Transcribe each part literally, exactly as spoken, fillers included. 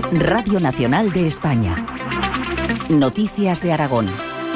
Radio Nacional de España. Noticias de Aragón.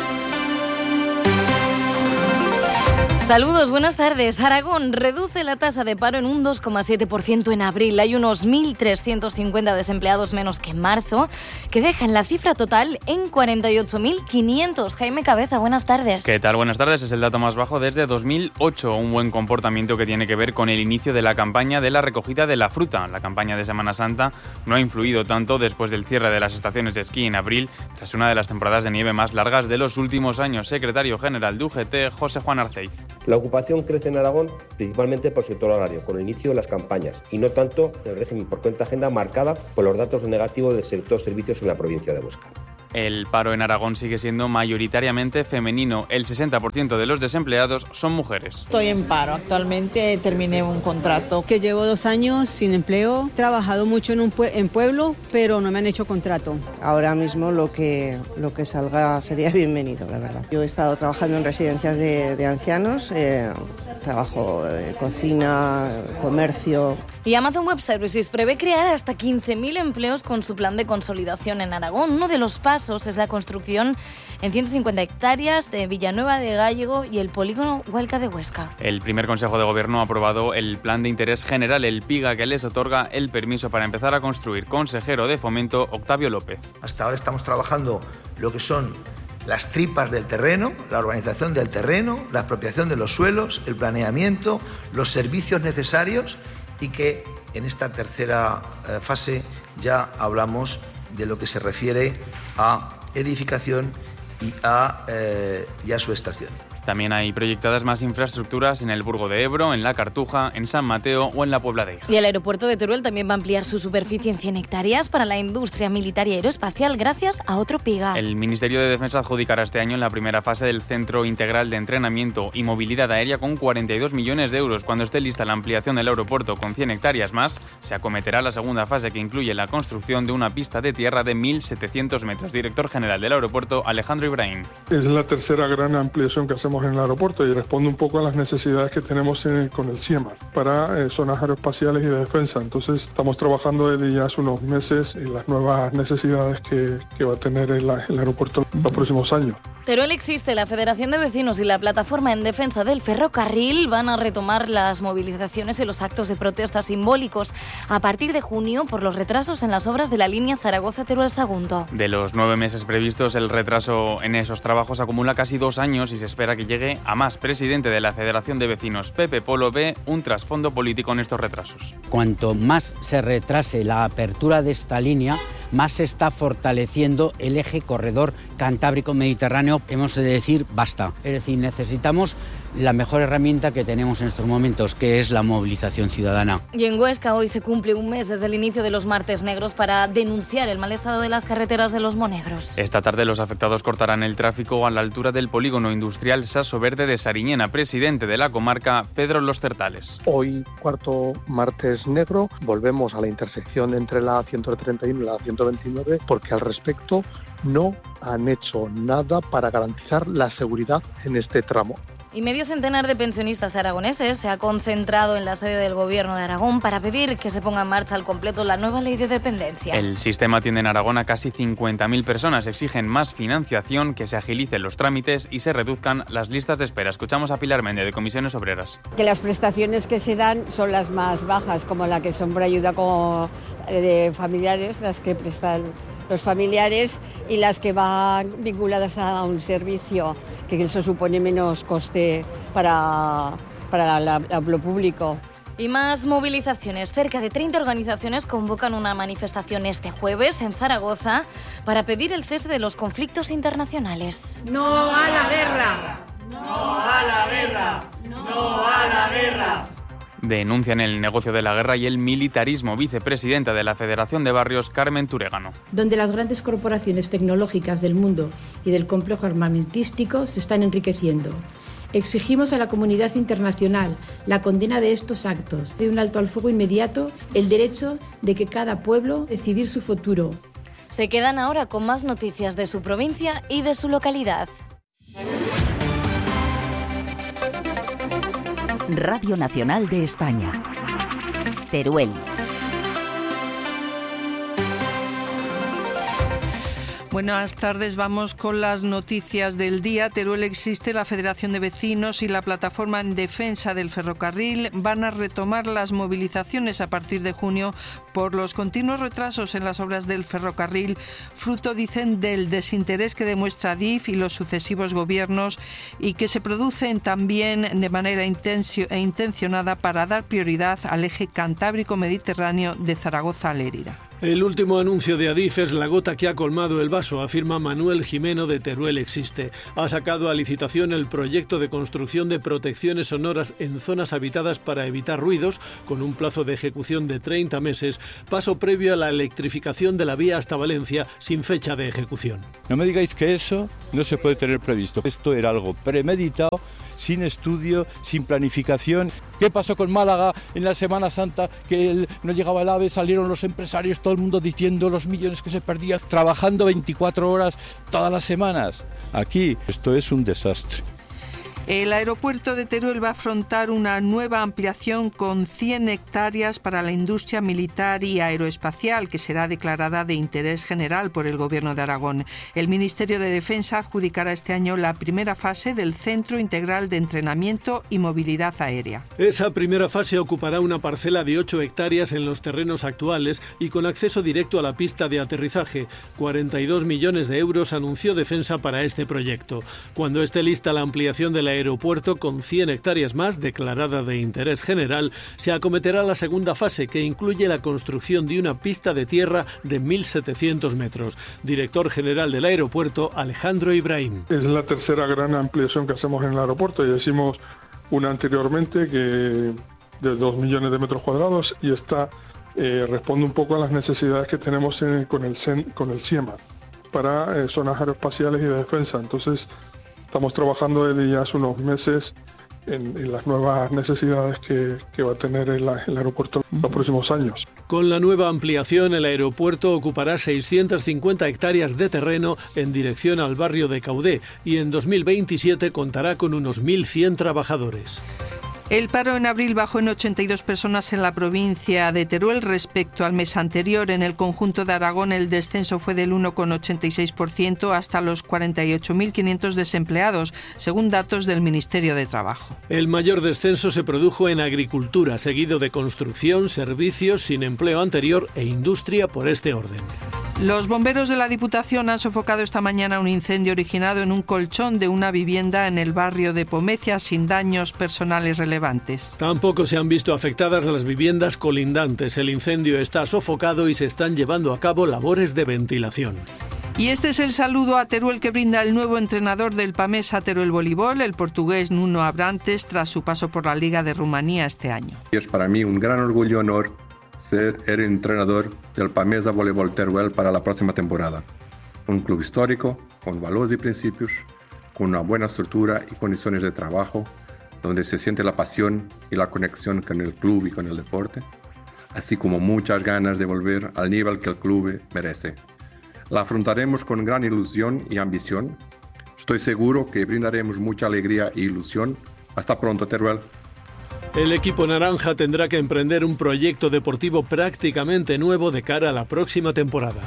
Saludos, buenas tardes. Aragón reduce la tasa de paro en un dos coma siete por ciento en abril. Hay unos mil trescientos cincuenta desempleados menos que en marzo, que dejan la cifra total en cuarenta y ocho mil quinientos. Jaime Cabeza, buenas tardes. ¿Qué tal? Buenas tardes. Es el dato más bajo desde dos mil ocho. Un buen comportamiento que tiene que ver con el inicio de la campaña de la recogida de la fruta. La campaña de Semana Santa no ha influido tanto después del cierre de las estaciones de esquí en abril, tras una de las temporadas de nieve más largas de los últimos años. Secretario general de U G T, José Juan Arceiz. La ocupación crece en Aragón principalmente por el sector horario, con el inicio de las campañas, y no tanto el régimen por cuenta ajena marcada por los datos negativos del sector servicios en la provincia de Huesca. El paro en Aragón sigue siendo mayoritariamente femenino. El sesenta por ciento de los desempleados son mujeres. Estoy en paro. Actualmente terminé un contrato. Que llevo dos años sin empleo. He trabajado mucho en un pue- en pueblo, pero no me han hecho contrato. Ahora mismo lo que, lo que salga sería bienvenido, la verdad. Yo he estado trabajando en residencias de, de ancianos, eh, trabajo en cocina, comercio. Y Amazon Web Services prevé crear hasta quince mil empleos con su plan de consolidación en Aragón. Uno de los pasos es la construcción en ciento cincuenta hectáreas de Villanueva de Gállego y el polígono Huelca de Huesca. El primer Consejo de Gobierno ha aprobado el Plan de Interés General, el PIGA, que les otorga el permiso para empezar a construir. Consejero de Fomento, Octavio López. Hasta ahora estamos trabajando lo que son las tripas del terreno, la organización del terreno, la apropiación de los suelos, el planeamiento, los servicios necesarios, y que en esta tercera eh, fase ya hablamos de lo que se refiere a edificación y a, eh, y a su estación. También hay proyectadas más infraestructuras en el Burgo de Ebro, en La Cartuja, en San Mateo o en la Puebla de Hija. Y el aeropuerto de Teruel también va a ampliar su superficie en cien hectáreas para la industria militar y aeroespacial gracias a otro PIGA. El Ministerio de Defensa adjudicará este año en la primera fase del Centro Integral de Entrenamiento y Movilidad Aérea con cuarenta y dos millones de euros. Cuando esté lista la ampliación del aeropuerto con cien hectáreas más, se acometerá la segunda fase, que incluye la construcción de una pista de tierra de mil setecientos metros. Director general del aeropuerto, Alejandro Ibrahim. Es la tercera gran ampliación que hacemos en el aeropuerto y responde un poco a las necesidades que tenemos en, con el CIEMAR para eh, zonas aeroespaciales y de defensa. Entonces estamos trabajando desde ya hace unos meses en las nuevas necesidades que, que va a tener el, el aeropuerto en los próximos años. Teruel existe, la Federación de Vecinos y la Plataforma en Defensa del Ferrocarril van a retomar las movilizaciones y los actos de protesta simbólicos a partir de junio por los retrasos en las obras de la línea Zaragoza-Teruel-Sagunto. De los nueve meses previstos, el retraso en esos trabajos acumula casi dos años y se espera que llegue a más. Presidente de la Federación de Vecinos, Pepe Polo, ve un trasfondo político en estos retrasos. Cuanto más se retrase la apertura de esta línea, más se está fortaleciendo el eje corredor cantábrico-mediterráneo. Hemos de decir basta. Es decir, necesitamos la mejor herramienta que tenemos en estos momentos, que es la movilización ciudadana. Y en Huesca hoy se cumple un mes desde el inicio de los martes negros para denunciar el mal estado de las carreteras de los Monegros. Esta tarde los afectados cortarán el tráfico a la altura del polígono industrial Saso Verde de Sariñena. Presidente de la comarca, Pedro Los Certales. Hoy, cuarto martes negro, volvemos a la intersección entre la ciento treinta y uno y la ciento veintinueve porque al respecto no han hecho nada para garantizar la seguridad en este tramo. Y medio centenar de pensionistas aragoneses se ha concentrado en la sede del Gobierno de Aragón para pedir que se ponga en marcha al completo la nueva ley de dependencia. El sistema atiende en Aragón a casi cincuenta mil personas. Exigen más financiación, que se agilicen los trámites y se reduzcan las listas de espera. Escuchamos a Pilar Méndez, de Comisiones Obreras. Que las prestaciones que se dan son las más bajas, como la que son por ayuda como de familiares, las que prestan los familiares, y las que van vinculadas a un servicio, que eso supone menos coste para, para la, la, lo público. Y más movilizaciones. Cerca de treinta organizaciones convocan una manifestación este jueves en Zaragoza para pedir el cese de los conflictos internacionales. ¡No a la guerra! ¡No a la guerra! ¡No a la guerra! Denuncian el negocio de la guerra y el militarismo. Vicepresidenta de la Federación de Barrios, Carmen Turegano. Donde las grandes corporaciones tecnológicas del mundo y del complejo armamentístico se están enriqueciendo. Exigimos a la comunidad internacional la condena de estos actos, de un alto al fuego inmediato, el derecho de que cada pueblo decidir su futuro. Se quedan ahora con más noticias de su provincia y de su localidad. Radio Nacional de España. Teruel. Buenas tardes, vamos con las noticias del día. Teruel Existe, la Federación de Vecinos y la Plataforma en Defensa del Ferrocarril van a retomar las movilizaciones a partir de junio por los continuos retrasos en las obras del ferrocarril, fruto, dicen, del desinterés que demuestra D I F y los sucesivos gobiernos y que se producen también de manera intencionada para dar prioridad al eje cantábrico-mediterráneo de Zaragoza a Lérida. El último anuncio de Adif es la gota que ha colmado el vaso, afirma Manuel Jimeno de Teruel Existe. Ha sacado a licitación el proyecto de construcción de protecciones sonoras en zonas habitadas para evitar ruidos, con un plazo de ejecución de treinta meses, paso previo a la electrificación de la vía hasta Valencia, sin fecha de ejecución. No me digáis que eso no se puede tener previsto. Esto era algo premeditado, sin estudio, sin planificación. ¿Qué pasó con Málaga en la Semana Santa? Que el, no llegaba el AVE, salieron los empresarios, todo el mundo diciendo los millones que se perdían, trabajando veinticuatro horas todas las semanas. Aquí esto es un desastre. El aeropuerto de Teruel va a afrontar una nueva ampliación con cien hectáreas para la industria militar y aeroespacial, que será declarada de interés general por el Gobierno de Aragón. El Ministerio de Defensa adjudicará este año la primera fase del Centro Integral de Entrenamiento y Movilidad Aérea. Esa primera fase ocupará una parcela de ocho hectáreas en los terrenos actuales y con acceso directo a la pista de aterrizaje. cuarenta y dos millones de euros anunció Defensa para este proyecto. Cuando esté lista la ampliación de la aeropuerto con cien hectáreas más, declarada de interés general, se acometerá la segunda fase, que incluye la construcción de una pista de tierra de mil setecientos metros. Director general del aeropuerto, Alejandro Ibrahim. Es la tercera gran ampliación que hacemos en el aeropuerto. Ya hicimos una anteriormente que de dos millones de metros cuadrados y esta eh, responde un poco a las necesidades que tenemos en, con, el, con el CIEMAT para eh, zonas aeroespaciales y de defensa. Entonces, estamos trabajando desde ya hace unos meses en, en las nuevas necesidades que, que va a tener el, el aeropuerto en los próximos años. Con la nueva ampliación, el aeropuerto ocupará seiscientas cincuenta hectáreas de terreno en dirección al barrio de Caudé y en dos mil veintisiete contará con unos mil cien trabajadores. El paro en abril bajó en ochenta y dos personas en la provincia de Teruel respecto al mes anterior. En el conjunto de Aragón el descenso fue del uno coma ochenta y seis por ciento hasta los cuarenta y ocho mil quinientos desempleados, según datos del Ministerio de Trabajo. El mayor descenso se produjo en agricultura, seguido de construcción, servicios, sin empleo anterior e industria por este orden. Los bomberos de la Diputación han sofocado esta mañana un incendio originado en un colchón de una vivienda en el barrio de Pomecia sin daños personales relevantes. Tampoco se han visto afectadas las viviendas colindantes. El incendio está sofocado y se están llevando a cabo labores de ventilación. Y este es el saludo a Teruel que brinda el nuevo entrenador del Pamesa Teruel Voleibol, el portugués Nuno Abrantes, tras su paso por la Liga de Rumanía este año. Es para mí un gran orgullo y honor ser el entrenador del Pamesa Voleibol Teruel para la próxima temporada. Un club histórico, con valores y principios, con una buena estructura y condiciones de trabajo, donde se siente la pasión y la conexión con el club y con el deporte, así como muchas ganas de volver al nivel que el club merece. La afrontaremos con gran ilusión y ambición. Estoy seguro que brindaremos mucha alegría e ilusión. Hasta pronto, Teruel. El equipo naranja tendrá que emprender un proyecto deportivo prácticamente nuevo de cara a la próxima temporada.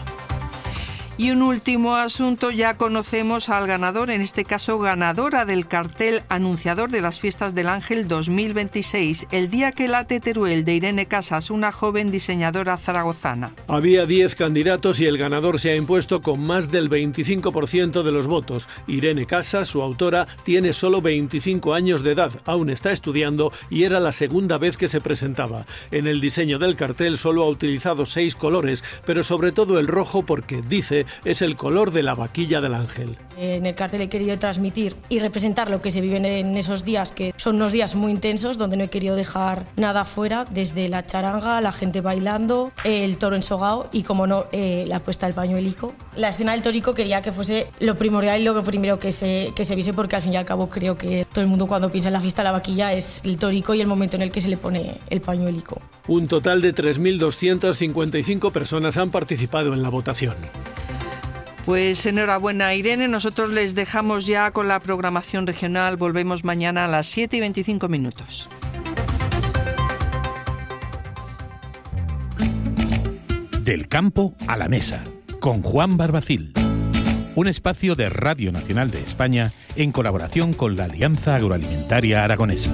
Y un último asunto, ya conocemos al ganador, en este caso ganadora del cartel anunciador de las Fiestas del Ángel dos mil veintiséis, El día que late Teruel, de Irene Casas, una joven diseñadora zaragozana. Había diez candidatos y el ganador se ha impuesto con más del veinticinco por ciento de los votos. Irene Casas, su autora, tiene solo veinticinco años de edad, aún está estudiando y era la segunda vez que se presentaba. En el diseño del cartel solo ha utilizado seis colores, pero sobre todo el rojo porque, dice, es el color de la vaquilla del ángel. En el cartel he querido transmitir y representar lo que se vive en esos días, que son unos días muy intensos, donde no he querido dejar nada fuera, desde la charanga, la gente bailando, el toro ensogado y, como no, eh, la puesta del pañuelico. La escena del torico quería que fuese lo primordial y lo primero que se, que se viese, porque al fin y al cabo creo que todo el mundo, cuando piensa en la fiesta de la vaquilla, es el torico y el momento en el que se le pone el pañuelico. Un total de tres mil doscientas cincuenta y cinco personas han participado en la votación. Pues enhorabuena, Irene. Nosotros les dejamos ya con la programación regional. Volvemos mañana a las siete y veinticinco minutos. Del campo a la mesa, con Juan Barbacil. un espacio de Radio Nacional de España en colaboración con la Alianza Agroalimentaria Aragonesa.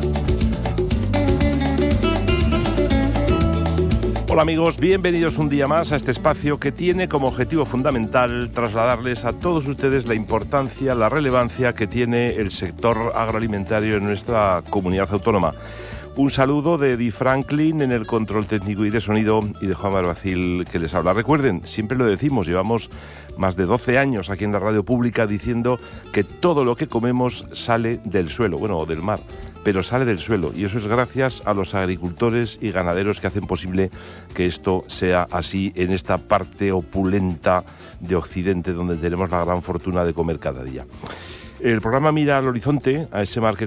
Hola amigos, bienvenidos un día más a este espacio que tiene como objetivo fundamental trasladarles a todos ustedes la importancia, la relevancia que tiene el sector agroalimentario en nuestra comunidad autónoma. Un saludo de Eddie Franklin en el control técnico y de sonido y de Juan Barbacil que les habla. Recuerden, siempre lo decimos, llevamos más de doce años aquí en la radio pública diciendo que todo lo que comemos sale del suelo, bueno, o del mar, pero sale del suelo, y eso es gracias a los agricultores y ganaderos que hacen posible que esto sea así en esta parte opulenta de Occidente, donde tenemos la gran fortuna de comer cada día. El programa mira al horizonte, a ese mar que